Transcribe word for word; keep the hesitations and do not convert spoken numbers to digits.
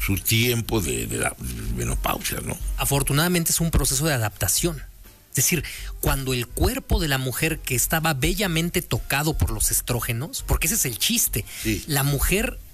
su tiempo de, de la menopausia, ¿no? Afortunadamente es un proceso de adaptación. Es decir, cuando el cuerpo de la mujer que estaba bellamente tocado por los estrógenos, porque ese es el chiste, Sí. la mujer